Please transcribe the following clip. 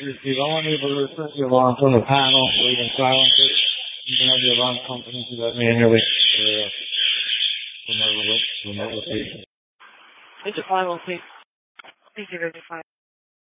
If I'm unable to set the alarm from the panel or even silence it, you can have the alarm company do that manually for remote location. It's a final thing. Thank you very much.